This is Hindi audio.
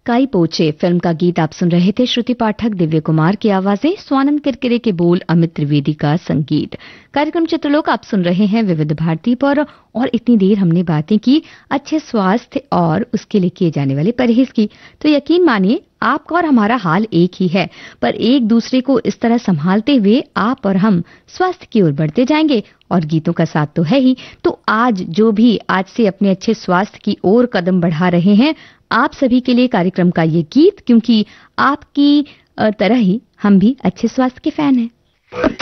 काई पोचे फिल्म का गीत आप सुन रहे थे। श्रुति पाठक, दिव्य कुमार की आवाजें, स्वानंद किरकिरे के बोल, अमित त्रिवेदी का संगीत। कार्यक्रम चित्रलोक आप सुन रहे हैं विविध भारती पर। और इतनी देर हमने बातें की अच्छे स्वास्थ्य और उसके लिए किए जाने वाले परहेज की। तो यकीन मानिए आपका और हमारा हाल एक ही है, पर एक दूसरे को इस तरह संभालते हुए आप और हम स्वास्थ्य की ओर बढ़ते जाएंगे। और गीतों का साथ तो है ही। तो आज जो भी आज से अपने अच्छे स्वास्थ्य की ओर कदम बढ़ा रहे हैं, आप सभी के लिए कार्यक्रम का ये गीत, क्योंकि आपकी तरह ही हम भी अच्छे स्वास्थ्य के फैन हैं।